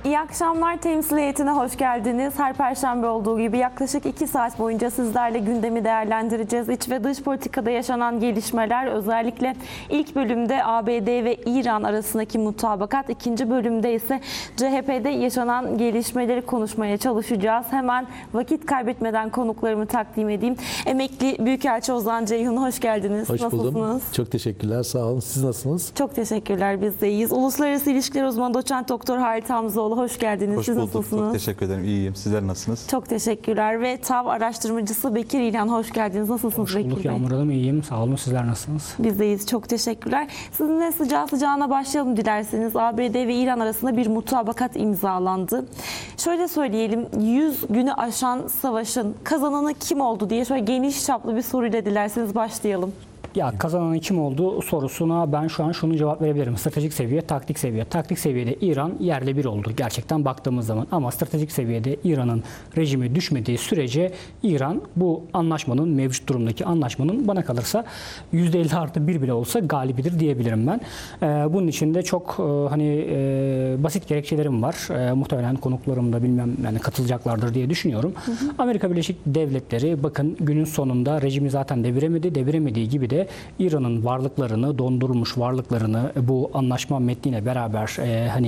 İyi akşamlar, temsil heyetine hoş geldiniz. Her perşembe olduğu gibi yaklaşık 2 saat boyunca sizlerle gündemi değerlendireceğiz. İç ve dış politikada yaşanan gelişmeler, özellikle ilk bölümde ABD ve İran arasındaki mutabakat, ikinci bölümde ise CHP'de yaşanan gelişmeleri konuşmaya çalışacağız. Hemen vakit kaybetmeden konuklarımı takdim edeyim. Emekli Büyükelçi Ozan Ceyhun, hoş geldiniz. Hoş buldum. Nasılsınız? Çok teşekkürler, sağ olun. Siz nasılsınız? Çok teşekkürler, biz de iyiyiz. Uluslararası İlişkiler Uzmanı Doçent Doktor Halit Hamzoğlu, hoş geldiniz. Hoş Siz bulduk. nasılsınız? Çok teşekkür ederim. İyiyim. Sizler nasılsınız? Çok teşekkürler ve TAV araştırmacısı Bekir İlhan, hoş geldiniz. Nasılsınız Hoş Bekir bulduk Bey? Yağmur Hanım, iyiyim. Sağ olun. Sizler nasılsınız? Biz de iyiyiz. Çok teşekkürler. Sizinle sıcağı sıcağına başlayalım dilerseniz. ABD ve İran arasında bir mutabakat imzalandı. Şöyle söyleyelim, 100 günü aşan savaşın kazananı kim oldu diye şöyle geniş çaplı bir soruyla dilerseniz başlayalım. Ya kazananın kim olduğu sorusuna ben şu an şunu cevap verebilirim. Stratejik seviye, taktik seviye. Taktik seviyede İran yerle bir oldu gerçekten baktığımız zaman. Ama stratejik seviyede İran'ın rejimi düşmediği sürece İran bu anlaşmanın, mevcut durumdaki anlaşmanın bana kalırsa %50+1 bile olsa galibidir diyebilirim ben. Bunun için de çok basit gerekçelerim var. Muhtemelen konuklarım da bilmem yani katılacaklardır diye düşünüyorum. Amerika Birleşik Devletleri bakın günün sonunda rejimi zaten deviremediği gibi de İran'ın varlıklarını, dondurulmuş varlıklarını bu anlaşma metniyle beraber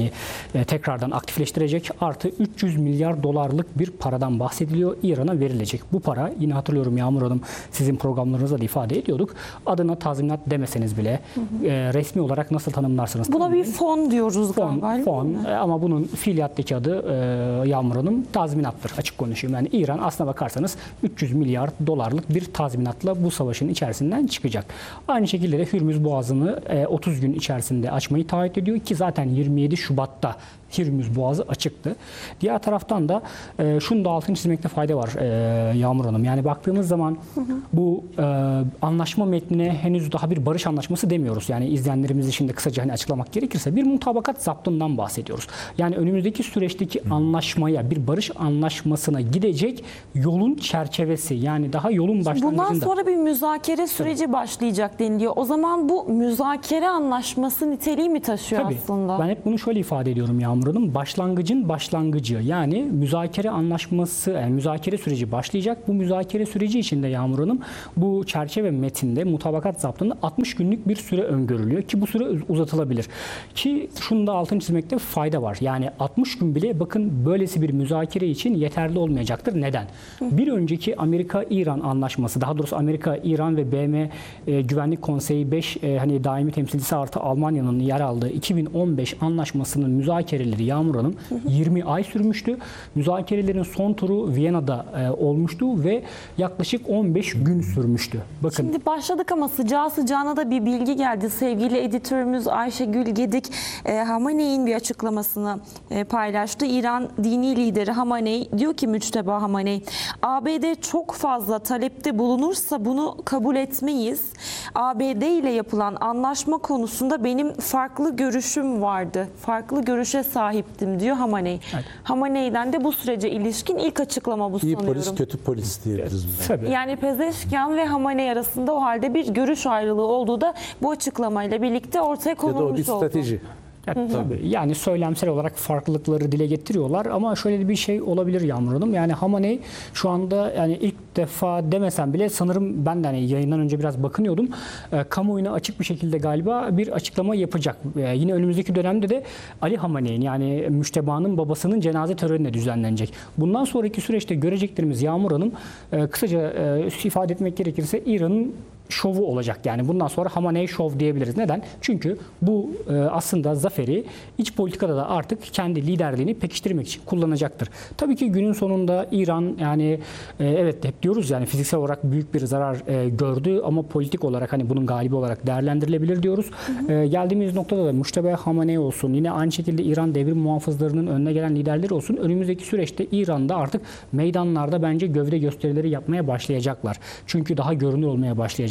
tekrardan aktifleştirecek. Artı 300 milyar dolarlık bir paradan bahsediliyor. İran'a verilecek. Bu para, yine hatırlıyorum Yağmur Hanım, sizin programlarınızda da ifade ediyorduk. Adına tazminat demeseniz bile resmi olarak nasıl tanımlarsınız? Buna bir fon diyoruz galiba. Fon ama bunun fiiliyattaki adı Yağmur Hanım tazminattır, açık konuşayım. Yani İran aslına bakarsanız 300 milyar dolarlık bir tazminatla bu savaşın içerisinden çıkacak. Aynı şekilde de Hürmüz Boğazı'nı 30 gün içerisinde açmayı taahhüt ediyor ki zaten 27 Şubat'ta Hürmüz Boğazı açıktı. Diğer taraftan da şunu da altını çizmekte fayda var Yağmur Hanım. Yani baktığımız zaman bu anlaşma metnine henüz daha bir barış anlaşması demiyoruz. Yani izleyenlerimiz için de kısaca açıklamak gerekirse bir mutabakat zaptından bahsediyoruz. Yani önümüzdeki süreçteki anlaşmaya, bir barış anlaşmasına gidecek yolun çerçevesi, yani daha yolun başlangıcında. Bundan sonra bir müzakere süreci başlayacak deniliyor. O zaman bu müzakere anlaşması niteliği mi taşıyor aslında? Ben hep bunu şöyle ifade ediyorum Yağmur Hanım. Başlangıcın başlangıcı, yani müzakere anlaşması, yani müzakere süreci başlayacak. Bu müzakere süreci içinde Yağmur Hanım bu çerçeve metinde, mutabakat zaptında 60 günlük bir süre öngörülüyor ki bu süre uzatılabilir. Ki şunu da altını çizmekte fayda var. Yani 60 gün bile bakın böylesi bir müzakere için yeterli olmayacaktır. Neden? Bir önceki Amerika-İran anlaşması, daha doğrusu Amerika-İran ve BM Güvenlik Konseyi 5 daimi temsilcisi artı Almanya'nın yer aldığı 2015 anlaşmasının müzakereleri Yağmur Hanım 20 ay sürmüştü. Müzakerelerin son turu Viyana'da olmuştu ve yaklaşık 15 gün sürmüştü. Bakın. Şimdi başladık ama sıcağı sıcağına da bir bilgi geldi. Sevgili editörümüz Ayşegül Gedik Hamaney'in bir açıklamasını paylaştı. İran dini lideri Hamaney diyor ki, Müçteba Hamaney, ABD çok fazla talepte bulunursa bunu kabul etmeyiz. ABD ile yapılan anlaşma konusunda benim farklı görüşüm vardı. Farklı görüşe sahiptim diyor Hamaney. Evet. Hamaney'den de bu sürece ilişkin ilk açıklama bu İyi sanıyorum. polis, kötü polis diyebiliriz. Tabii. Yani Pezeşkian ve Hamaney arasında o halde bir görüş ayrılığı olduğu da bu açıklamayla birlikte ortaya konulmuş oldu. Ya da o bir strateji. Tabii. Yani söylemsel olarak farklılıkları dile getiriyorlar ama şöyle bir şey olabilir Yağmur Hanım. Yani Hamaney şu anda, yani ilk defa demesem bile sanırım ben de yayından önce biraz bakınıyordum. Kamuoyuna açık bir şekilde galiba bir açıklama yapacak. Yine önümüzdeki dönemde de Ali Hamaney'in, yani Müşteba'nın babasının cenaze törenine düzenlenecek. Bundan sonraki süreçte göreceklerimiz Yağmur Hanım, kısaca ifade etmek gerekirse İran'ın şovu olacak. Yani bundan sonra Hamaney şov diyebiliriz. Neden? Çünkü bu aslında zaferi iç politikada da artık kendi liderliğini pekiştirmek için kullanacaktır. Tabii ki günün sonunda İran, yani evet hep diyoruz yani fiziksel olarak büyük bir zarar gördü ama politik olarak bunun galibi olarak değerlendirilebilir diyoruz. Geldiğimiz noktada da Müşteba Hamaney olsun, yine aynı şekilde İran devrim muhafızlarının önüne gelen liderleri olsun, önümüzdeki süreçte İran'da artık meydanlarda bence gövde gösterileri yapmaya başlayacaklar. Çünkü daha görünür olmaya başlayacak.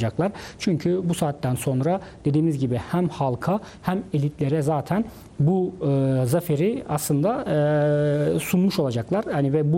olacaklar. Çünkü bu saatten sonra dediğimiz gibi hem halka hem elitlere zaten bu zaferi aslında sunmuş olacaklar. Hani ve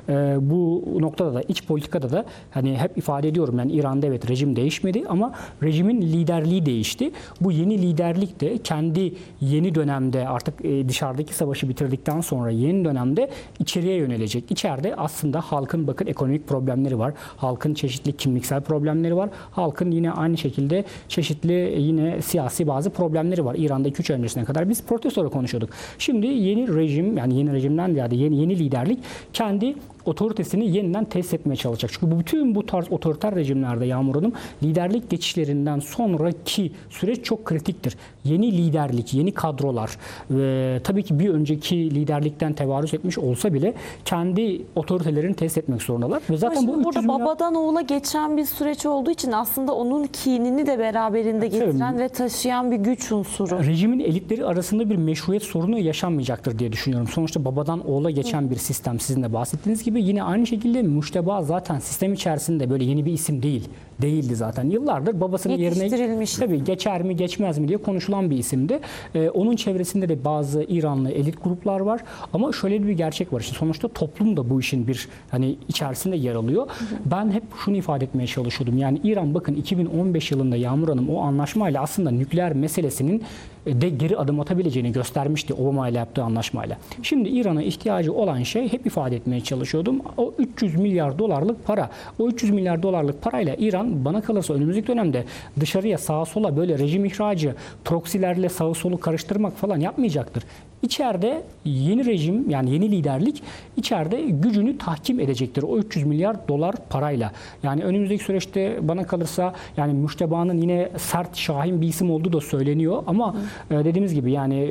bu noktada da iç politikada da hani hep ifade ediyorum, yani İran'da evet rejim değişmedi ama rejimin liderliği değişti. Bu yeni liderlik de kendi yeni dönemde artık dışarıdaki savaşı bitirdikten sonra yeni dönemde içeriye yönelecek. İçeride aslında halkın bakın ekonomik problemleri var. Halkın çeşitli kimliksel problemleri var. Halkın yine aynı şekilde çeşitli yine siyasi bazı problemleri var. İran'da 2-3 ay öncesine kadar biz protestoları konuşuyorduk. Şimdi yeni rejim, yani yeni rejimden ziyade yeni liderlik kendi otoritesini yeniden tesis etmeye çalışacak. Çünkü bütün bu tarz otoriter rejimlerde Yağmur Hanım, liderlik geçişlerinden sonraki süreç çok kritiktir. Yeni liderlik, yeni kadrolar ve tabii ki bir önceki liderlikten tevarüz etmiş olsa bile kendi otoritelerini tesis etmek zorundalar. Ve zaten Ama bu şimdi burada 300 milyon... babadan oğula geçen bir süreç olduğu için aslında onun kinini de beraberinde getiren ve taşıyan bir güç unsuru. Rejimin elitleri arasında bir meşruiyet sorunu yaşanmayacaktır diye düşünüyorum. Sonuçta babadan oğula geçen bir sistem, sizin de bahsettiğiniz gibi. Yine aynı şekilde Müşteba zaten sistem içerisinde böyle yeni bir isim değildi zaten. Yıllardır babasının yerine tabii geçer mi geçmez mi diye konuşulan bir isimdi. Onun çevresinde de bazı İranlı elit gruplar var. Ama şöyle bir gerçek var. İşte sonuçta toplum da bu işin bir hani içerisinde yer alıyor. Ben hep şunu ifade etmeye çalışıyordum. Yani İran bakın 2015 yılında Yağmur Hanım o anlaşmayla aslında nükleer meselesinin de geri adım atabileceğini göstermişti Obama ile yaptığı anlaşmayla. Şimdi İran'a ihtiyacı olan şey, hep ifade etmeye çalışıyordum, o 300 milyar dolarlık para. O 300 milyar dolarlık parayla İran bana kalırsa önümüzdeki dönemde dışarıya sağa sola böyle rejim ihracı, proksilerle sağı solu karıştırmak falan yapmayacaktır. İçeride yeni rejim, yani yeni liderlik içeride gücünü tahkim edecektir o 300 milyar dolar parayla. Yani önümüzdeki süreçte bana kalırsa yani Müşteba'nın yine sert, şahin bir isim olduğu da söyleniyor ama dediğimiz gibi yani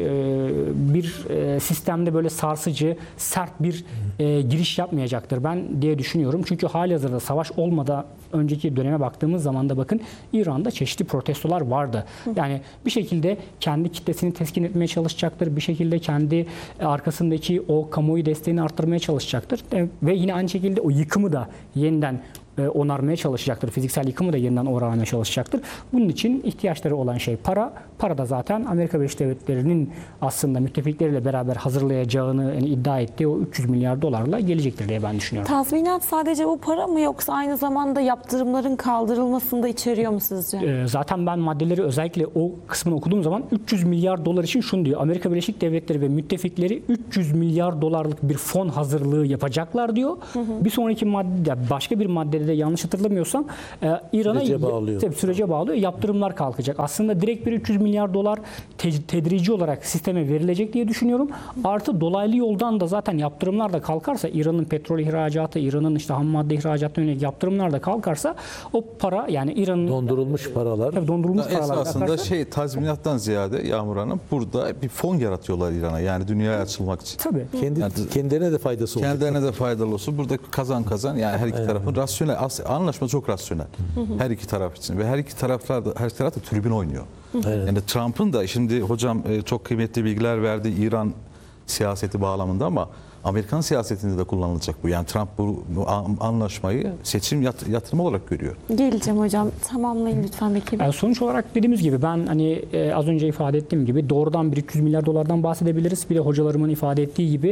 bir sistemde böyle sarsıcı, sert bir giriş yapmayacaktır ben diye düşünüyorum. Çünkü halihazırda savaş olmadan önceki döneme baktığımız zaman da bakın İran'da çeşitli protestolar vardı. Yani bir şekilde kendi kitlesini teskin etmeye çalışacaktır. Bir şekilde kendi arkasındaki o kamuoyu desteğini arttırmaya çalışacaktır. Ve yine aynı şekilde o yıkımı da yeniden onarmaya çalışacaktır. Fiziksel yıkımı da yeniden onarmaya çalışacaktır. Bunun için ihtiyaçları olan şey para. Para da zaten Amerika Birleşik Devletleri'nin aslında müttefikleriyle beraber hazırlayacağını iddia ettiği o 300 milyar dolarla gelecektir diye ben düşünüyorum. Tazminat sadece bu para mı yoksa aynı zamanda yaptırımların kaldırılmasını da içeriyor mu sizce? Zaten ben maddeleri özellikle o kısmını okuduğum zaman 300 milyar dolar için şunu diyor. Amerika Birleşik Devletleri ve müttefikleri 300 milyar dolarlık bir fon hazırlığı yapacaklar diyor. Bir sonraki madde, başka bir maddede de yanlış hatırlamıyorsam İran'a sürece bağlıyor. Yaptırımlar kalkacak. Aslında direkt bir 300 milyar dolar tedrici olarak sisteme verilecek diye düşünüyorum. Artı dolaylı yoldan da zaten yaptırımlar da kalkarsa, İran'ın petrol ihracatı, İran'ın işte ham madde ihracatına yönelik yaptırımlar da kalkarsa o para, yani İran'ın dondurulmuş paralar. Tabii dondurulmuş paralar esasında kalkarsa, tazminattan ziyade Yağmur Hanım burada bir fon yaratıyorlar İran'a, yani dünyaya açılmak için. tabii. Kendilerine de faydası olacak. Kendilerine de faydalı olsun. Burada kazan kazan, yani her iki tarafın rasyonel, anlaşma çok rasyonel. Her iki taraf için ve her iki taraf da tribün oynuyor. Yani Trump'ın da şimdi hocam çok kıymetli bilgiler verdi İran siyaseti bağlamında ama Amerikan siyasetinde de kullanılacak bu. Yani Trump bu anlaşmayı seçim yatırımı olarak görüyor. Geleceğim hocam. Tamamlayın lütfen Bekir Bey. Yani sonuç olarak dediğimiz gibi ben hani az önce ifade ettiğim gibi doğrudan bir 300 milyar dolardan bahsedebiliriz. Bir de hocalarımın ifade ettiği gibi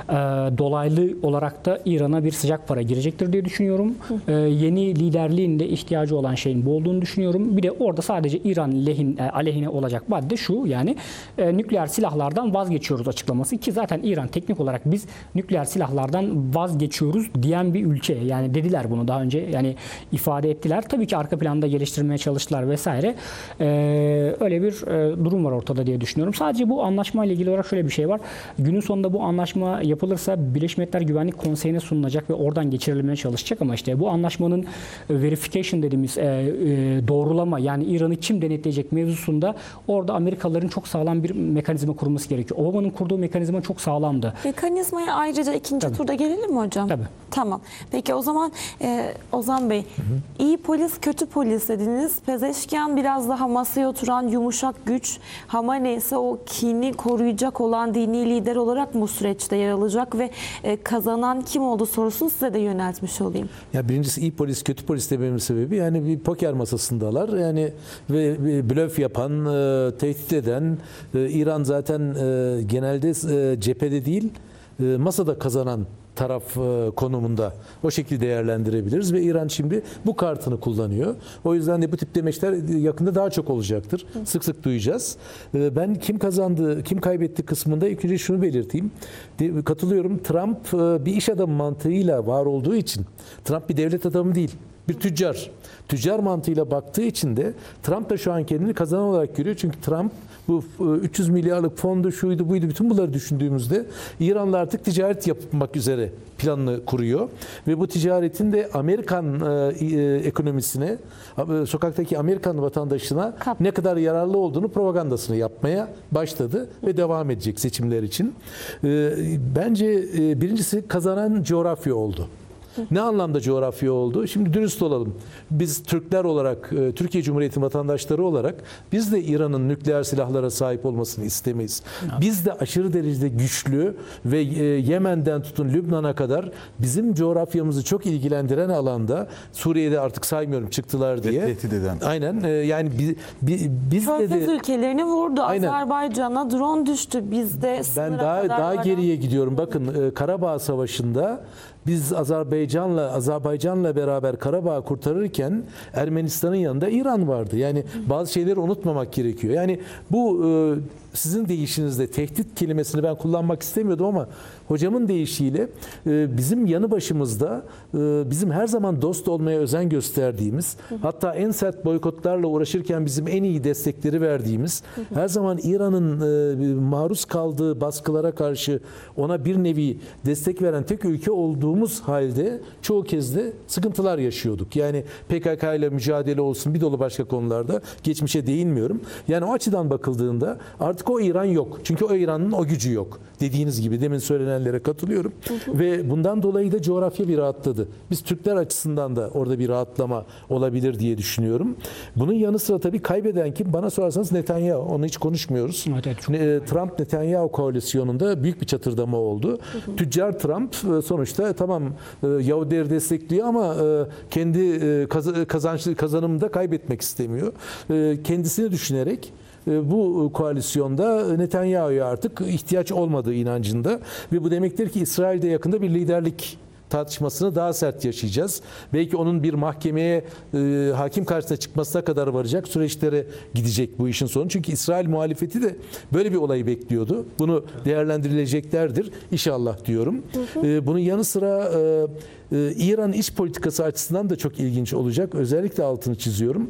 dolaylı olarak da İran'a bir sıcak para girecektir diye düşünüyorum. Yeni liderliğin de ihtiyacı olan şeyin bu olduğunu düşünüyorum. Bir de orada sadece İran aleyhine olacak madde şu, yani nükleer silahlardan vazgeçiyoruz açıklaması, ki zaten İran teknik olarak biz nükleer silahlardan vazgeçiyoruz diyen bir ülke. Yani dediler bunu daha önce, yani ifade ettiler. Tabii ki arka planda geliştirmeye çalıştılar vesaire. Öyle bir durum var ortada diye düşünüyorum. Sadece bu anlaşma ile ilgili olarak şöyle bir şey var. Günün sonunda bu anlaşma yapılırsa Birleşmiş Milletler Güvenlik Konseyi'ne sunulacak ve oradan geçirilmeye çalışacak ama işte bu anlaşmanın verification dediğimiz doğrulama, yani İran'ı kim denetleyecek mevzusunda orada Amerikalıların çok sağlam bir mekanizma kurması gerekiyor. Obama'nın kurduğu mekanizma çok sağlamdı. Mekanizma konuya ayrıca ikinci turda gelelim mi hocam? Tabii. Tamam. Peki o zaman Ozan Bey, iyi polis, kötü polis dediniz. Pezeşkian biraz daha masaya oturan yumuşak güç. Hamaney ise o kini koruyacak olan dini lider olarak bu süreçte yer alacak ve kazanan kim oldu sorusunu size de yöneltmiş olayım. Ya birincisi iyi polis, kötü polis dememin sebebi yani bir poker masasındalar. Yani ve blöf yapan, tehdit eden, İran zaten genelde cephede değil, masada kazanan taraf konumunda o şekilde değerlendirebiliriz ve İran şimdi bu kartını kullanıyor. O yüzden de bu tip demeçler yakında daha çok olacaktır. Sık sık duyacağız. Ben kim kazandı, kim kaybetti kısmında ilk önce şunu belirteyim. Katılıyorum. Trump bir iş adamı mantığıyla var olduğu için, Trump bir devlet adamı değil, bir tüccar. Tüccar mantığıyla baktığı için de Trump da şu an kendini kazanan olarak görüyor. Çünkü Trump bu 300 milyarlık fondu, şuydu buydu, bütün bunları düşündüğümüzde İran'la artık ticaret yapmak üzere planını kuruyor. Ve bu ticaretin de Amerikan ekonomisine, sokaktaki Amerikan vatandaşına ne kadar yararlı olduğunu propagandasını yapmaya başladı ve devam edecek seçimler için. Bence birincisi kazanan coğrafya oldu. Ne anlamda coğrafya oldu? Şimdi dürüst olalım. Biz Türkler olarak, Türkiye Cumhuriyeti vatandaşları olarak biz de İran'ın nükleer silahlara sahip olmasını istemeyiz. Biz de aşırı derecede güçlü ve Yemen'den tutun Lübnan'a kadar bizim coğrafyamızı çok ilgilendiren alanda, Suriye'de artık saymıyorum çıktılar diye. Tehdit eden. Aynen. Yani biz de Körfez ülkelerini vurdu. Aynen. Azerbaycan'a drone düştü. Biz de Ben daha geriye gidiyorum. Bakın Karabağ Savaşı'nda biz Azerbaycan'la beraber Karabağ'ı kurtarırken Ermenistan'ın yanında İran vardı. Yani bazı şeyleri unutmamak gerekiyor. Yani bu sizin deyişinizde tehdit kelimesini ben kullanmak istemiyordum ama hocamın deyişiyle bizim yanı başımızda bizim her zaman dost olmaya özen gösterdiğimiz, hatta en sert boykotlarla uğraşırken bizim en iyi destekleri verdiğimiz, her zaman İran'ın maruz kaldığı baskılara karşı ona bir nevi destek veren tek ülke olduğumuz halde çoğu kez de sıkıntılar yaşıyorduk. Yani PKK ile mücadele olsun, bir dolu başka konularda, geçmişe değinmiyorum. Yani o açıdan bakıldığında artık o İran yok. Çünkü o İran'ın o gücü yok. Dediğiniz gibi demin söylenenlere katılıyorum. Ve bundan dolayı da coğrafya bir rahatladı. Biz Türkler açısından da orada bir rahatlama olabilir diye düşünüyorum. Bunun yanı sıra tabii kaybeden kim? Bana sorarsanız Netanyahu. Onu hiç konuşmuyoruz. Evet, Trump-Netanyahu koalisyonunda büyük bir çatırdama oldu. Tüccar Trump sonuçta tamam Yahudileri destekliyor ama kendi kazanımını da kaybetmek istemiyor. Kendisini düşünerek bu koalisyonda Netanyahu'ya artık ihtiyaç olmadığı inancında ve bu demektir ki İsrail'de yakında bir liderlik tartışmasını daha sert yaşayacağız. Belki onun bir mahkemeye hakim karşısına çıkmasına kadar varacak süreçlere gidecek bu işin sonu. Çünkü İsrail muhalefeti de böyle bir olayı bekliyordu. Bunu değerlendirileceklerdir inşallah diyorum. Bunun yanı sıra İran iç politikası açısından da çok ilginç olacak. Özellikle altını çiziyorum.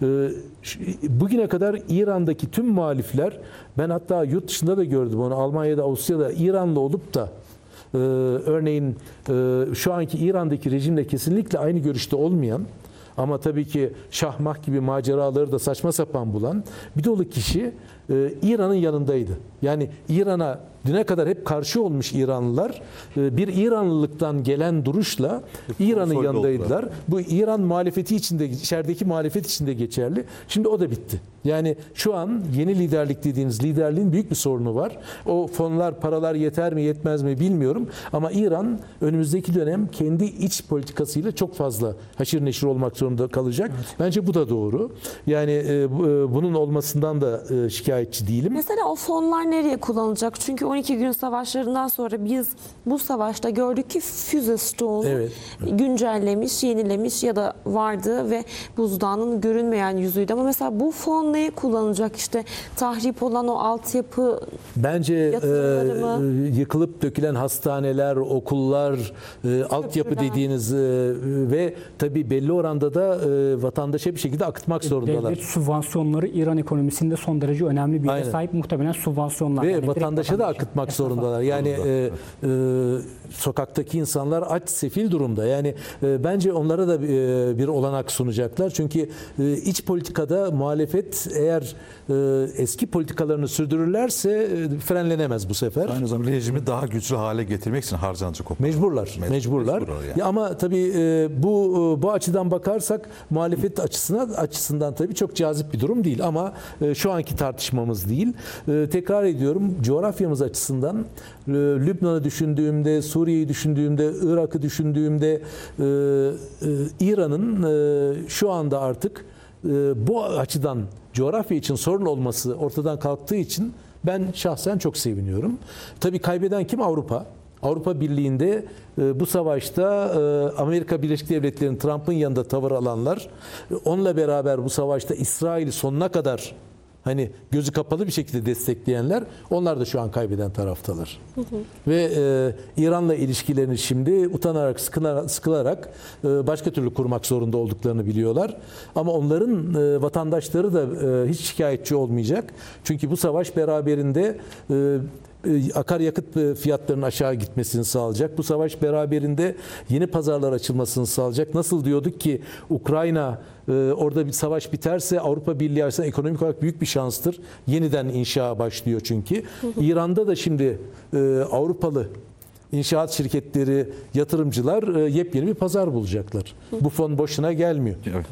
Bugüne kadar İran'daki tüm muhalifler, ben hatta yurt dışında da gördüm onu, Almanya'da, Avusturya'da İranlı olup da örneğin şu anki İran'daki rejimle kesinlikle aynı görüşte olmayan ama tabii ki şahmah gibi maceraları da saçma sapan bulan bir dolu kişi İran'ın yanındaydı. Yani İran'a düne kadar hep karşı olmuş İranlılar bir İranlılıktan gelen duruşla İran'ın yanındaydılar. Bu İran muhalefeti içinde, içerideki muhalefet içinde geçerli. Şimdi o da bitti. Yani şu an yeni liderlik dediğiniz liderliğin büyük bir sorunu var. O fonlar, paralar yeter mi yetmez mi bilmiyorum. Ama İran önümüzdeki dönem kendi iç politikasıyla çok fazla haşır neşir olmak zorunda kalacak. Evet. Bence bu da doğru. Yani bunun olmasından da şikayetçi değilim. Mesela o fonlar nereye kullanılacak? Çünkü 12 gün savaşlarından sonra biz bu savaşta gördük ki füze stoğunu güncellemiş, yenilemiş ya da vardı ve buzdağının görünmeyen yüzüydü. Ama mesela bu fon neye kullanılacak? İşte tahrip olan o altyapı bence yıkılıp dökülen hastaneler, okullar, altyapı dediğiniz ve tabii belli oranda da vatandaşa bir şekilde akıtmak zorundalar. Devlet sübvansiyonları İran ekonomisinde son derece önemli önemli bir yere Aynen. sahip, muhtemelen subvansiyonlar. Ve Yani direkt vatandaşa da akıtmak esnafa. zorundalar. Yani sokaktaki insanlar aç, sefil durumda. Yani bence onlara da bir olanak sunacaklar. Çünkü iç politikada muhalefet eğer eski politikalarını sürdürürlerse frenlenemez bu sefer. Aynı zamanda rejimi daha güçlü hale getirmek için harcanacak o. Mecburlar. yani. Ya ama tabii bu açıdan bakarsak muhalefet açısından tabii çok cazip bir durum değil ama şu anki tartışmamız değil. Tekrar ediyorum, coğrafyamız açısından Lübnan'ı düşündüğümde, Suriye'yi düşündüğümde, Irak'ı düşündüğümde İran'ın şu anda artık bu açıdan coğrafya için sorun olması ortadan kalktığı için ben şahsen çok seviniyorum. Tabii kaybeden kim? Avrupa. Avrupa Birliği'nde bu savaşta Amerika Birleşik Devletleri'nin Trump'ın yanında tavır alanlar, onunla beraber bu savaşta İsrail'i sonuna kadar hani gözü kapalı bir şekilde destekleyenler, onlar da şu an kaybeden taraftalar. Ve İran'la ilişkilerini şimdi utanarak, sıkılarak başka türlü kurmak zorunda olduklarını biliyorlar. Ama onların vatandaşları da hiç şikayetçi olmayacak. Çünkü bu savaş beraberinde akaryakıt fiyatlarının aşağı gitmesini sağlayacak. Bu savaş beraberinde yeni pazarlar açılmasını sağlayacak. Nasıl diyorduk ki Ukrayna orada bir savaş biterse Avrupa Birliği açısından ekonomik olarak büyük bir şanstır. Yeniden inşa başlıyor çünkü. İran'da da şimdi Avrupalı inşaat şirketleri, yatırımcılar yepyeni bir pazar bulacaklar. Bu fon boşuna gelmiyor. Evet.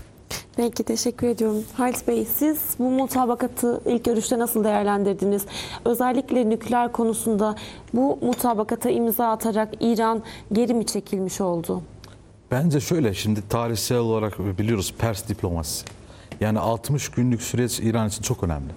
Peki, teşekkür ediyorum. Halit Bey, siz bu mutabakatı ilk görüşte nasıl değerlendirdiniz? Özellikle nükleer konusunda bu mutabakata imza atarak İran geri mi çekilmiş oldu? Bence şöyle, şimdi tarihsel olarak biliyoruz Pers diplomasisi. Yani 60 günlük süreç İran için çok önemli.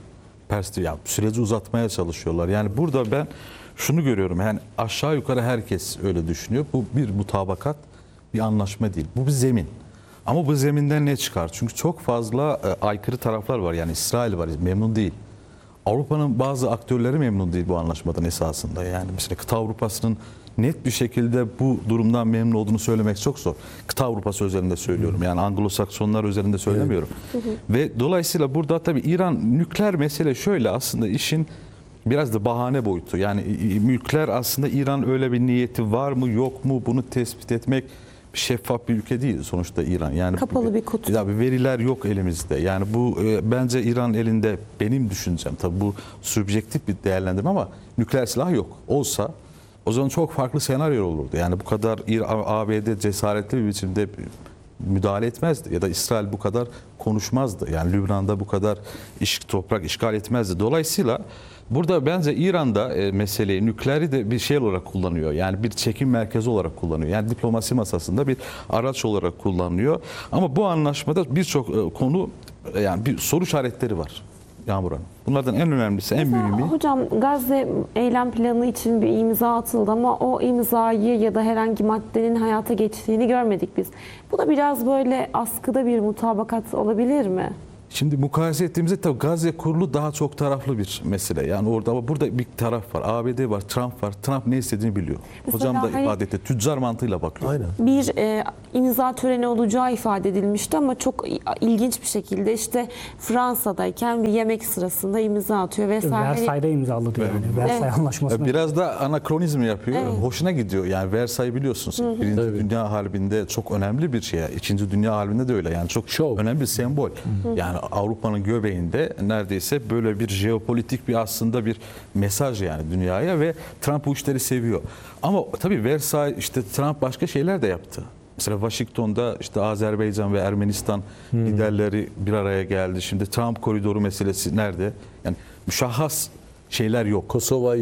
Süreci uzatmaya çalışıyorlar. Yani burada ben şunu görüyorum. Yani aşağı yukarı herkes öyle düşünüyor. Bu bir mutabakat, bir anlaşma değil. Bu bir zemin. Ama bu zeminden ne çıkar? Çünkü çok fazla aykırı taraflar var. Yani İsrail var, memnun değil. Avrupa'nın bazı aktörleri memnun değil bu anlaşmadan esasında. Yani mesela kıta Avrupa'sının net bir şekilde bu durumdan memnun olduğunu söylemek çok zor. Kıta Avrupa'sı özelinde söylüyorum. Yani Anglo-Saksonlar özelinde söylemiyorum. Ve dolayısıyla burada tabii İran nükleer mesele şöyle, aslında işin biraz da bahane boyutu. Yani nükleer aslında İran öyle bir niyeti var mı yok mu bunu tespit etmek, şeffaf bir ülke değil sonuçta İran. Yani Kapalı bir kutu. Ya veriler yok elimizde. Yani bu bence İran elinde, benim düşüncem. Tabii bu subjektif bir değerlendirme ama nükleer silah yok. Olsa o zaman çok farklı senaryo olurdu. Yani bu kadar ABD cesaretli bir biçimde müdahale etmezdi ya da İsrail bu kadar konuşmazdı. Yani Lübnan'da bu kadar toprak işgal etmezdi. Dolayısıyla burada bence İran'da meseleyi, nükleeri de bir şey olarak kullanıyor. Yani bir çekim merkezi olarak kullanıyor. Yani diplomasi masasında bir araç olarak kullanıyor. Ama bu anlaşmada birçok konu, yani bir soru işaretleri var Yağmur Hanım. Bunlardan en önemlisi, en mühimi. Hocam, Gazze eylem planı için bir imza atıldı ama o imzayı ya da herhangi maddenin hayata geçtiğini görmedik biz. Bu da biraz böyle askıda bir mutabakat olabilir mi? Şimdi mukayese ettiğimizde tabii Gazze kurulu daha çok taraflı bir mesele. Yani orada, ama burada bir taraf var. ABD var, Trump var. Trump ne istediğini biliyor. Mesela Hocam da hani ifade etti. Tüccar mantığıyla bakıyor. Aynen. bir imza töreni olacağı ifade edilmişti ama çok ilginç bir şekilde işte Fransa'dayken bir yemek sırasında imza atıyor vesaire. Versay'da imzaladı yani. Versay Anlaşması'nı. Biraz da anakronizm yapıyor. Hoşuna gidiyor. Yani Versailles biliyorsunuz. Birinci Dünya Harbi'nde çok önemli bir şey. İkinci Dünya Harbi'nde de öyle. Yani çok önemli bir sembol. Yani Avrupa'nın göbeğinde neredeyse böyle bir jeopolitik bir aslında bir mesaj yani dünyaya ve Trump bu işleri seviyor. Ama tabii Versailles, işte Trump başka şeyler de yaptı. Mesela Washington'da işte Azerbaycan ve Ermenistan liderleri bir araya geldi. Şimdi Trump koridoru meselesi nerede? Yani müşahhas şeyler yok. Kosova,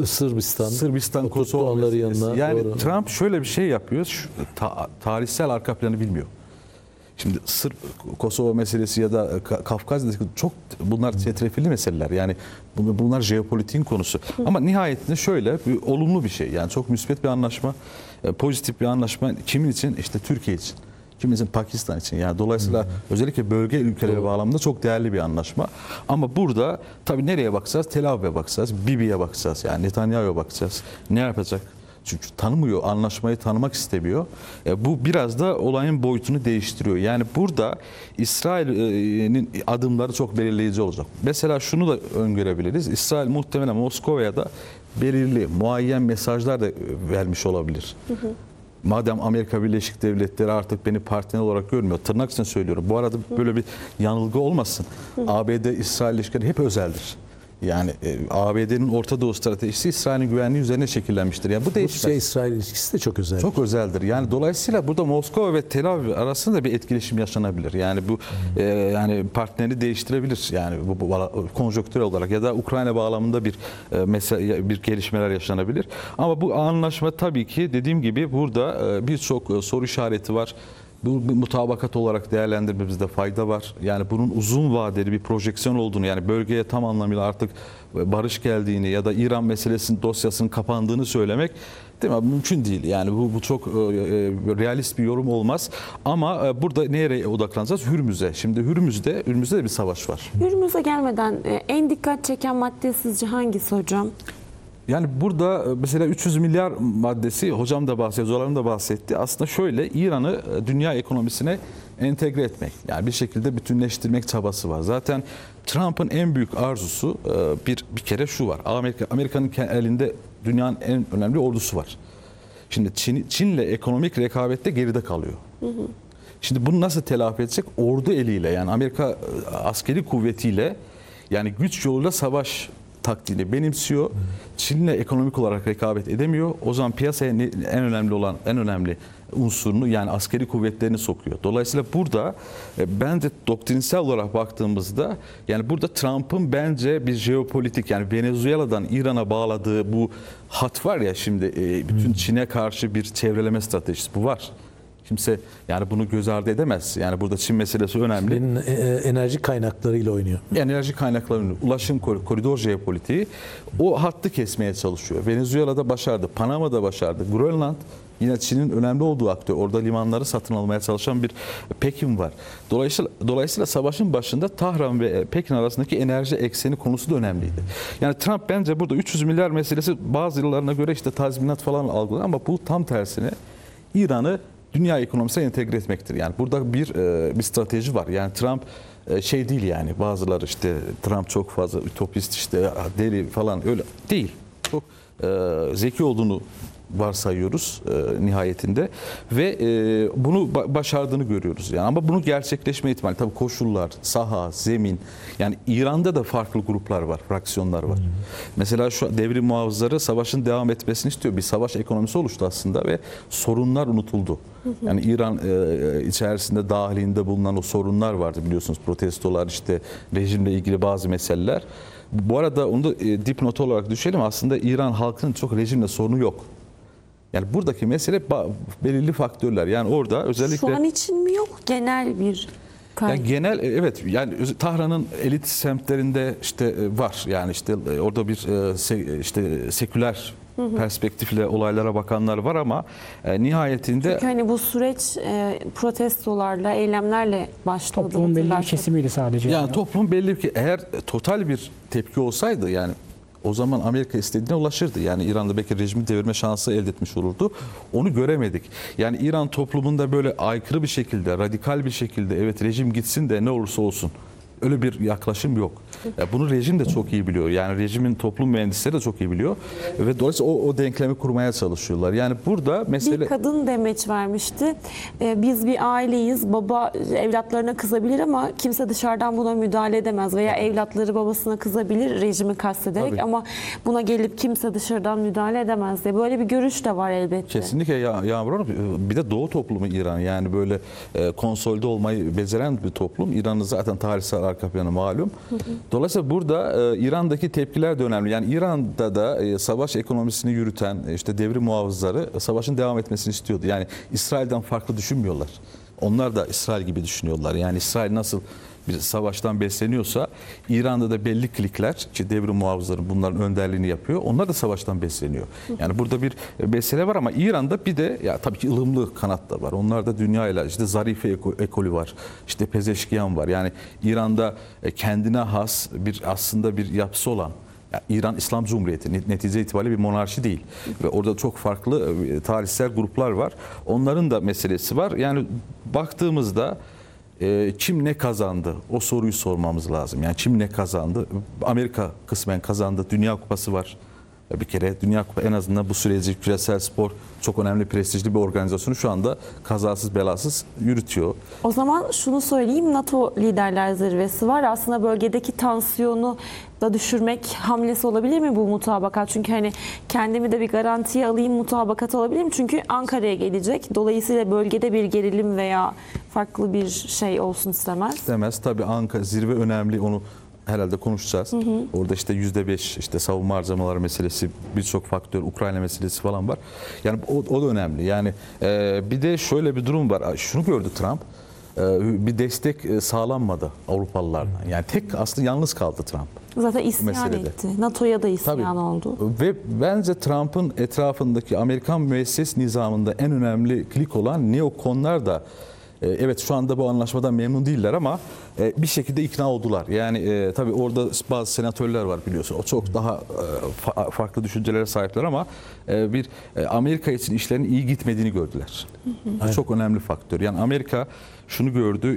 Sırbistan, Kosova onları meselesi. yanına. Yani Doğru. Trump şöyle bir şey yapıyor. Tarihsel arka planı bilmiyor. Şimdi Kosova meselesi ya da Kafkasya'daki çok bunlar çetrefilli meseleler. Yani bunlar jeopolitiğin konusu. Ama nihayetinde şöyle bir olumlu bir şey. Yani çok müsbet bir anlaşma, pozitif bir anlaşma. Kimin için? İşte Türkiye için. Kimin için? Pakistan için. Yani dolayısıyla özellikle bölge ülkeleri bağlamında çok değerli bir anlaşma. Ama burada tabii nereye bakacağız? Tel Aviv'e bakacağız, Bibi'ye bakacağız. Yani Netanyahu'ya bakacağız. Ne yapacak? Çünkü tanımıyor, anlaşmayı tanımak istemiyor. Bu biraz da olayın boyutunu değiştiriyor. Yani burada İsrail'in adımları çok belirleyici olacak. Mesela şunu da öngörebiliriz. İsrail muhtemelen Moskova'ya da belirli, muayyen mesajlar da vermiş olabilir. Madem Amerika Birleşik Devletleri artık beni partner olarak görmüyor, tırnak içinde söylüyorum. Bu arada böyle bir yanılgı olmasın. ABD-İsrail ilişkileri hep özeldir. Yani ABD'nin Orta Doğu stratejisi İsrail'in güvenliği üzerine şekillenmiştir. Yani bu değişmez. Rusya-İsrail ilişkisi de çok özel. Çok özeldir. Yani dolayısıyla burada Moskova ve Tel Aviv arasında bir etkileşim yaşanabilir. Yani bu yani partneri değiştirebilir. Yani bu konjonktürel olarak ya da Ukrayna bağlamında bir gelişmeler yaşanabilir. Ama bu anlaşma tabii ki dediğim gibi burada birçok soru işareti var. Bu bir mutabakat olarak değerlendirmemizde fayda var. Yani bunun uzun vadeli bir projeksiyon olduğunu, yani bölgeye tam anlamıyla artık barış geldiğini ya da İran meselesinin dosyasının kapandığını söylemek değil mi? Mümkün değil. Yani bu çok realist bir yorum olmaz. Ama burada nereye odaklanacağız? Hürmüz'e. Şimdi Hürmüz'de de bir savaş var. Hürmüz'e gelmeden en dikkat çeken madde sizce hangisi hocam? Yani burada mesela 300 milyar maddesi, hocam da bahsetti, Zoran da bahsetti. Aslında şöyle, İran'ı dünya ekonomisine entegre etmek, yani bir şekilde bütünleştirmek çabası var. Zaten Trump'ın en büyük arzusu bir kere şu var. Amerika'nın elinde dünyanın en önemli ordusu var. Şimdi Çin'le ekonomik rekabette geride kalıyor. Şimdi bunu nasıl telafi edecek? Ordu eliyle, yani Amerika askeri kuvvetiyle, yani güç yoluyla savaş taktiğini benimsiyor. Çin'le ekonomik olarak rekabet edemiyor. O zaman piyasaya en önemli unsurunu, yani askeri kuvvetlerini sokuyor. Dolayısıyla burada bence doktrinsel olarak baktığımızda, yani burada Trump'ın bence bir jeopolitik, yani Venezuela'dan İran'a bağladığı bu hat var ya, şimdi bütün Çin'e karşı bir çevreleme stratejisi bu var. Kimse yani bunu göz ardı edemez. Yani burada Çin meselesi önemli. Çin'in enerji kaynaklarıyla oynuyor. Enerji kaynaklarının, ulaşım koridor jeopolitiği o hattı kesmeye çalışıyor. Venezuela'da başardı, Panama'da başardı, Grönland yine Çin'in önemli olduğu aktör. Orada limanları satın almaya çalışan bir Pekin var. Dolayısıyla savaşın başında Tahran ve Pekin arasındaki enerji ekseni konusu da önemliydi. Yani Trump bence burada 300 milyar meselesi bazı yıllarına göre işte tazminat falan algılar, ama bu tam tersine İran'ı dünya ekonomisine entegre etmektir. Yani burada bir strateji var. Yani Trump şey değil, yani bazıları işte Trump çok fazla ütopist, işte deli falan, öyle değil. Çok zeki olduğunu varsayıyoruz nihayetinde ve bunu başardığını görüyoruz. Yani ama bunu gerçekleşme ihtimali, tabii koşullar, saha, zemin, yani İran'da da farklı gruplar var, fraksiyonlar var. Mesela şu devrim muhafızları savaşın devam etmesini istiyor. Bir savaş ekonomisi oluştu aslında ve sorunlar unutuldu. Yani İran içerisinde dahilinde bulunan o sorunlar vardı, biliyorsunuz, protestolar, işte rejimle ilgili bazı meseleler. Bu arada onu da dipnot olarak düşelim, aslında İran halkının çok rejimle sorunu yok. Yani buradaki mesele belirli faktörler. Yani orada özellikle... Şu an için mi yok? Genel bir kayıp. Yani genel, evet, yani Tahran'ın elit semtlerinde işte var. Yani işte orada bir işte seküler perspektifle olaylara bakanlar var, ama nihayetinde... Çünkü hani bu süreç protestolarla, eylemlerle başladı. Toplumun belli bir kesimiydi sadece. Yani toplum belli ki, eğer total bir tepki olsaydı, yani o zaman Amerika istediğine ulaşırdı. Yani İran'da belki rejimi devirme şansı elde etmiş olurdu. Onu göremedik. Yani İran toplumunda böyle aykırı bir şekilde, radikal bir şekilde, evet rejim gitsin de ne olursa olsun, öyle bir yaklaşım yok. Bunu rejim de çok iyi biliyor. Yani rejimin toplum mühendisleri de çok iyi biliyor. Ve dolayısıyla o denklemi kurmaya çalışıyorlar. Yani burada mesele... Bir kadın demeç vermişti. Biz bir aileyiz. Baba evlatlarına kızabilir ama kimse dışarıdan buna müdahale edemez. Veya evlatları babasına kızabilir, rejimi kastederek. Tabii. Ama buna gelip kimse dışarıdan müdahale edemez diye. Böyle bir görüş de var elbette. Kesinlikle Yağmur Hanım. Bir de Doğu toplumu İran. Yani böyle konsolide olmayı beceren bir toplum. İran'ın zaten tarihsel arka planı malum. Dolayısıyla burada İran'daki tepkiler de önemli. Yani İran'da da savaş ekonomisini yürüten işte devrim muhafızları savaşın devam etmesini istiyordu. Yani İsrail'den farklı düşünmüyorlar. Onlar da İsrail gibi düşünüyorlar. Yani İsrail nasıl bir savaştan besleniyorsa, İran'da da belli klikler ki devrim muhafızları bunların önderliğini yapıyor. Onlar da savaştan besleniyor. Yani burada bir mesele var, ama İran'da bir de ya tabii ki ılımlı kanat da var. Onlar da dünyayla, işte Zarife ekolü var. İşte Pezeşkiyan var. Yani İran'da kendine has bir aslında bir yapısı olan, Yani İran İslam Cumhuriyeti netice itibariyle bir monarşi değil. Ve orada çok farklı tarihsel gruplar var. Onların da meselesi var. Yani baktığımızda kim ne kazandı? O soruyu sormamız lazım. Yani kim ne kazandı? Amerika kısmen kazandı. Dünya Kupası var. Bir kere Dünya Kupası en azından bu süreci küresel spor çok önemli, prestijli bir organizasyonu şu anda kazasız belasız yürütüyor. O zaman şunu söyleyeyim, NATO Liderler Zirvesi var. Aslında bölgedeki tansiyonu da düşürmek hamlesi olabilir mi bu mutabakat? Çünkü hani kendimi de bir garantiye alayım, mutabakat alabilir mi? Çünkü Ankara'ya gelecek. Dolayısıyla bölgede bir gerilim veya farklı bir şey olsun istemez. İstemez. Tabii Ankara zirve önemli, onu herhalde konuşacağız. Orada işte %5 işte savunma harcamaları meselesi, birçok faktör, Ukrayna meselesi falan var. Yani o da önemli. Yani bir de şöyle bir durum var. Şunu gördü Trump. Bir destek sağlanmadı Avrupalılardan. Yani tek aslında yalnız kaldı Trump. Zaten isyan etti. NATO'ya da isyan oldu. Ve bence Trump'ın etrafındaki Amerikan müesses nizamında en önemli klik olan neokonlar da evet şu anda bu anlaşmadan memnun değiller ama bir şekilde ikna oldular. Yani tabii orada bazı senatörler var biliyorsun. O çok daha farklı düşüncelere sahipler ama bir Amerika için işlerin iyi gitmediğini gördüler. Bu çok önemli faktör. Yani Amerika şunu gördü.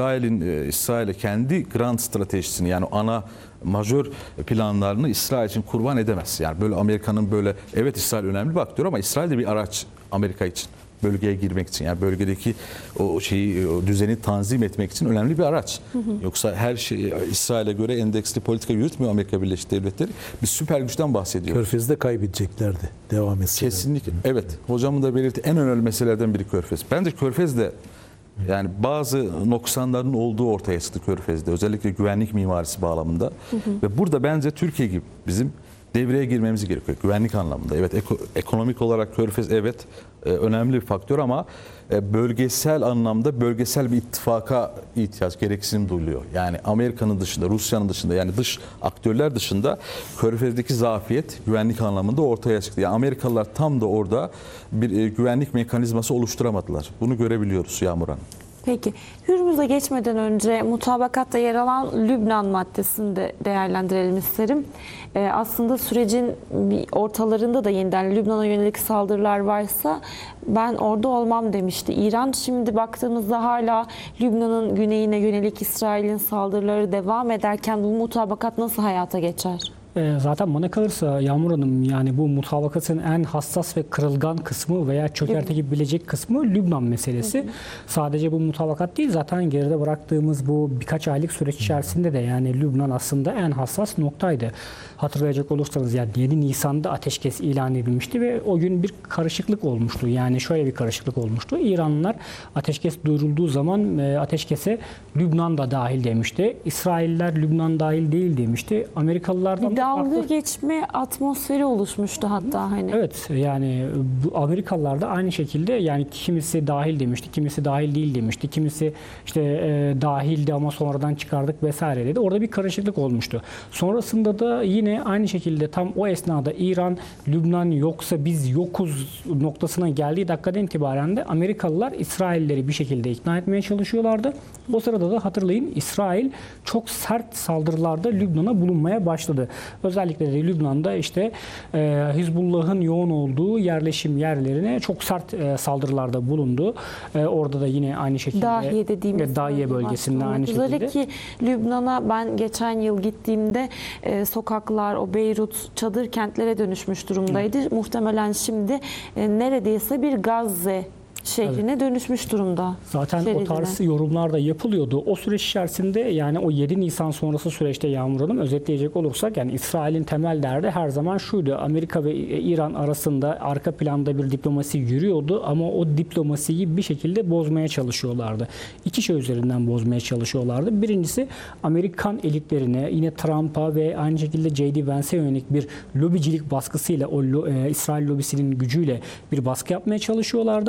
İsrail'e kendi grand stratejisini, yani ana majör planlarını İsrail için kurban edemez. Yani böyle Amerika'nın böyle, evet İsrail önemli bir aktör ama İsrail de bir araç Amerika için. Bölgeye girmek için, yani bölgedeki o düzeni tanzim etmek için önemli bir araç. Yoksa her şey İsrail'e göre endeksli politika yürütmüyor Amerika Birleşik Devletleri. Bir süper güçten bahsediyoruz. Körfez'de kaybedeceklerdi devam etseler. Kesinlikle. Evet. Hocamın da belirttiği en önemli meselelerden biri Körfez. Bence Körfez'de yani bazı noksanların olduğu ortaya çıktı Körfez'de. Özellikle güvenlik mimarisi bağlamında. Ve burada bence Türkiye gibi bizim devreye girmemiz gerekiyor güvenlik anlamında. Evet, ekonomik olarak Körfez evet önemli bir faktör ama bölgesel anlamda bölgesel bir ittifaka ihtiyaç, gereksinim duyuluyor. Yani Amerika'nın dışında, Rusya'nın dışında, yani dış aktörler dışında Körfez'deki zafiyet güvenlik anlamında ortaya çıktı. Yani Amerikalılar tam da orada bir güvenlik mekanizması oluşturamadılar. Bunu görebiliyoruz Yağmur Hanım. Peki, Hürmüz'e geçmeden önce mutabakatta yer alan Lübnan maddesini de değerlendirelim isterim. Aslında sürecin ortalarında da yeniden Lübnan'a yönelik saldırılar varsa ben orada olmam demişti İran. Şimdi baktığımızda hala Lübnan'ın güneyine yönelik İsrail'in saldırıları devam ederken bu mutabakat nasıl hayata geçer? Zaten bana kalırsa Yağmur Hanım, yani bu mutabakatın en hassas ve kırılgan kısmı veya çökertebilecek kısmı Lübnan meselesi. Sadece bu mutabakat değil, zaten geride bıraktığımız bu birkaç aylık süreç içerisinde de yani Lübnan aslında en hassas noktaydı. Hatırlayacak olursanız yani 7 Nisan'da ateşkes ilan edilmişti ve o gün bir karışıklık olmuştu. Yani şöyle bir karışıklık olmuştu. İranlılar ateşkes duyurulduğu zaman ateşkese Lübnan da dahil demişti. İsrailler Lübnan dahil değil demişti. Amerikalılardan dalga geçme atmosferi oluşmuştu hatta hani. Evet, yani bu Amerikalılar da aynı şekilde yani kimisi dahil demişti, kimisi dahil değil demişti, kimisi işte dahildi ama sonradan çıkardık vesaire dedi. Orada bir karışıklık olmuştu. Sonrasında da yine aynı şekilde tam o esnada İran, Lübnan yoksa biz yokuz noktasına geldiği dakikadan itibaren de Amerikalılar İsrailleri bir şekilde ikna etmeye çalışıyorlardı. O sırada da hatırlayın İsrail çok sert saldırılarda Lübnan'a bulunmaya başladı. Özellikle de Lübnan'da işte Hizbullah'ın yoğun olduğu yerleşim yerlerine çok sert saldırılarda bulundu. Orada da yine aynı şekilde Dahiye dediğimiz Dahiye bölgesinde aynı şekilde. Ki Lübnan'a ben geçen yıl gittiğimde sokaklar, o Beyrut çadır kentlere dönüşmüş durumdaydı. Muhtemelen şimdi neredeyse bir Gazze şehrine dönüşmüş durumda. Zaten o tarz yorumlar da yapılıyordu. O süreç içerisinde yani o 7 Nisan sonrası süreçte Yağmur Hanım özetleyecek olursak yani İsrail'in temel derdi her zaman şuydu. Amerika ve İran arasında arka planda bir diplomasi yürüyordu ama o diplomasiyi bir şekilde bozmaya çalışıyorlardı. İki şey üzerinden bozmaya çalışıyorlardı. Birincisi Amerikan elitlerine, yine Trump'a ve aynı şekilde J.D. Vance'e yönelik bir lobicilik baskısıyla, o İsrail lobisinin gücüyle bir baskı yapmaya çalışıyorlardı. Amerikalı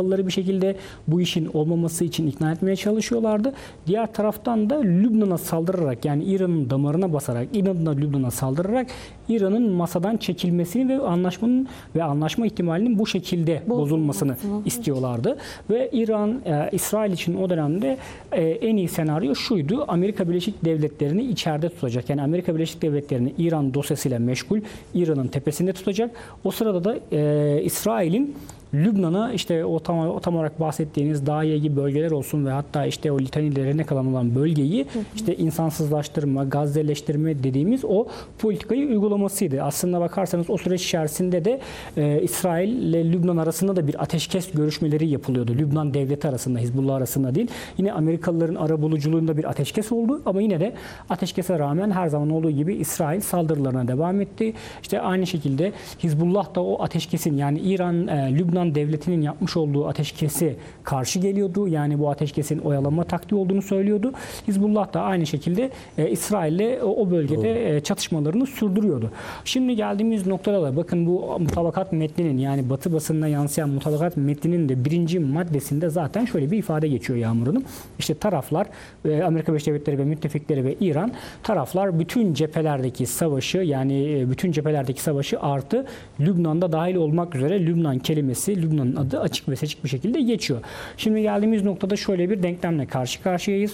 Amerikalıları bir şekilde bu işin olmaması için ikna etmeye çalışıyorlardı. Diğer taraftan da Lübnan'a saldırarak, yani İran'ın damarına basarak, İran'la Lübnan'a saldırarak İran'ın masadan çekilmesini ve anlaşma ihtimalinin bu şekilde bozulmasını istiyorlardı. Ve İran, İsrail için o dönemde en iyi senaryo şuydu: Amerika Birleşik Devletleri'ni içeride tutacak. Yani Amerika Birleşik Devletleri'ni İran dosyasıyla meşgul, İran'ın tepesinde tutacak. O sırada da İsrail'in Lübnan'a, işte o tam olarak bahsettiğiniz Dahiye gibi bölgeler olsun ve hatta işte o litanilerine kalan olan bölgeyi işte insansızlaştırma, Gazze'leştirme dediğimiz o politikayı uygulamasıydı. Aslında bakarsanız o süreç içerisinde de İsrail ile Lübnan arasında da bir ateşkes görüşmeleri yapılıyordu. Lübnan devleti arasında, Hizbullah arasında değil. Yine Amerikalıların arabuluculuğunda bir ateşkes oldu ama yine de ateşkese rağmen her zaman olduğu gibi İsrail saldırılarına devam etti. İşte aynı şekilde Hizbullah da o ateşkesin, yani İran, Lübnan devletinin yapmış olduğu ateşkesi karşı geliyordu. Yani bu ateşkesin oyalama taktiği olduğunu söylüyordu. Hizbullah da aynı şekilde İsrail'le o bölgede çatışmalarını sürdürüyordu. Şimdi geldiğimiz noktada da bakın, bu mutabakat metninin, yani Batı basınına yansıyan mutabakat metninin de 1. maddesinde zaten şöyle bir ifade geçiyor Yağmur Hanım. İşte taraflar, Amerika Birleşik Devletleri ve müttefikleri ve İran, taraflar bütün cephelerdeki savaşı, yani bütün cephelerdeki savaşı artı Lübnan'da dahil olmak üzere Lübnan kelimesi, Lübnan'ın adı açık ve seçik bir şekilde geçiyor. Şimdi geldiğimiz noktada şöyle bir denklemle karşı karşıyayız.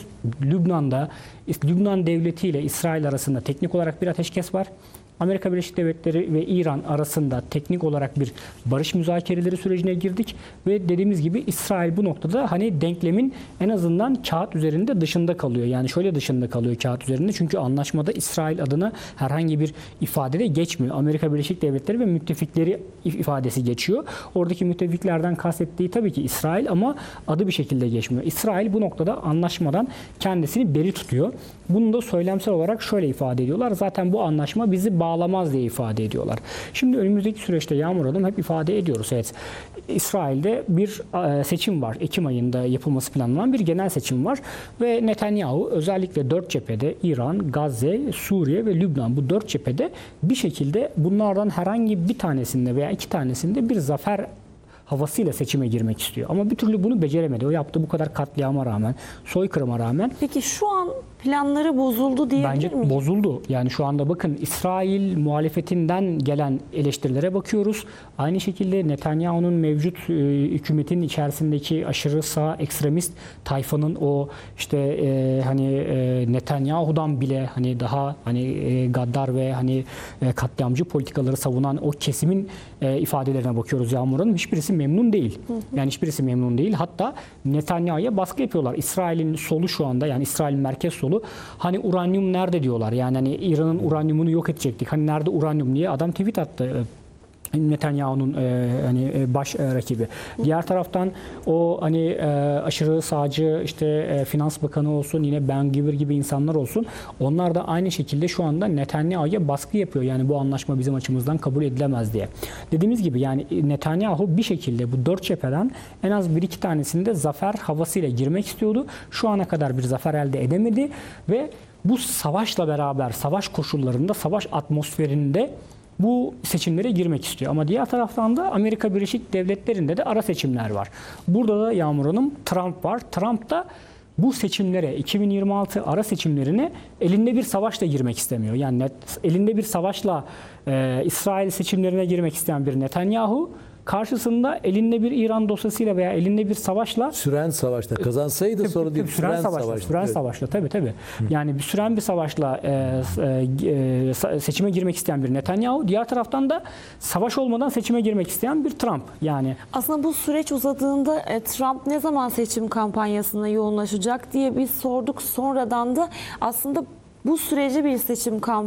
Lübnan devleti ile İsrail arasında teknik olarak bir ateşkes var. Amerika Birleşik Devletleri ve İran arasında teknik olarak bir barış müzakereleri sürecine girdik ve dediğimiz gibi İsrail bu noktada hani denklemin en azından kağıt üzerinde dışında kalıyor. Yani şöyle dışında kalıyor kağıt üzerinde, çünkü anlaşmada İsrail adına herhangi bir ifade de geçmiyor. Amerika Birleşik Devletleri ve müttefikleri ifadesi geçiyor. Oradaki müttefiklerden kastettiği tabii ki İsrail ama adı bir şekilde geçmiyor. İsrail bu noktada anlaşmadan kendisini beri tutuyor. Bunu da söylemsel olarak şöyle ifade ediyorlar: zaten bu anlaşma bizi bağlamaz diye ifade ediyorlar. Şimdi önümüzdeki süreçte Yağmur Hanım hep ifade ediyoruz. Evet, İsrail'de bir seçim var. Ekim ayında yapılması planlanan bir genel seçim var. Ve Netanyahu özellikle 4 cephede, İran, Gazze, Suriye ve Lübnan, bu 4 cephede bir şekilde bunlardan herhangi bir tanesinde veya 2 tanesinde bir zafer havasıyla seçime girmek istiyor. Ama bir türlü bunu beceremedi. O yaptığı bu kadar katliama rağmen, soykırıma rağmen. Peki şu an planları bozuldu diyebilir Bence miyiz? bozuldu. Yani şu anda bakın, İsrail muhalefetinden gelen eleştirilere bakıyoruz. Aynı şekilde Netanyahu'nun mevcut hükümetin içerisindeki aşırı sağ ekstremist tayfanın o işte Netanyahu'dan bile hani daha gaddar ve katliamcı politikaları savunan o kesimin ifadelerine bakıyoruz Yağmur Hanım. Hiçbirisi memnun değil. Yani hiçbirisi memnun değil. Hatta Netanyahu'ya baskı yapıyorlar. İsrail'in solu şu anda, yani İsrail'in merkez solu, hani uranyum nerede diyorlar. Yani hani İran'ın uranyumunu yok edecektik. Hani nerede uranyum diye adam tweet attı. Netanyahu'nun baş rakibi. Diğer taraftan o aşırı sağcı işte Finans Bakanı olsun, yine Ben-Gvir gibi insanlar olsun. Onlar da aynı şekilde şu anda Netanyahu'ya baskı yapıyor. Yani bu anlaşma bizim açımızdan kabul edilemez diye. Dediğimiz gibi yani Netanyahu bir şekilde bu 4 cepheden en az 1-2 tanesinde zafer havasıyla girmek istiyordu. Şu ana kadar bir zafer elde edemedi ve bu savaşla beraber, savaş koşullarında, savaş atmosferinde bu seçimlere girmek istiyor. Ama diğer taraftan da Amerika Birleşik Devletleri'nde de ara seçimler var. Burada da Yağmur Hanım Trump var. Trump da bu seçimlere, 2026 ara seçimlerine elinde bir savaşla girmek istemiyor. Yani elinde bir savaşla İsrail seçimlerine girmek isteyen bir Netanyahu, karşısında elinde bir İran dosyasıyla veya elinde bir savaşla, süren savaşta kazansaydı sorun değil. Süren savaşla tabii. Yani süren bir savaşla seçime girmek isteyen bir Netanyahu, diğer taraftan da savaş olmadan seçime girmek isteyen bir Trump. Yani aslında bu süreç uzadığında Trump ne zaman seçim kampanyasına yoğunlaşacak diye biz sorduk. Sonradan da aslında bu sürece bir seçim kampanyası